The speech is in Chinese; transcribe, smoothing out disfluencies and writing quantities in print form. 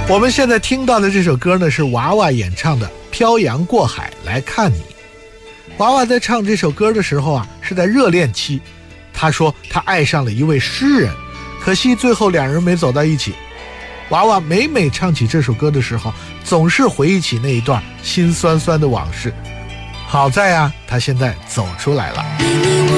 我们现在听到的这首歌呢，是娃娃演唱的《漂洋过海来看你》。娃娃在唱这首歌的时候啊，是在热恋期。他说他爱上了一位诗人，可惜最后两人没走到一起。娃娃每唱起这首歌的时候，总是回忆起那一段心酸酸的往事。好在啊，他现在走出来了。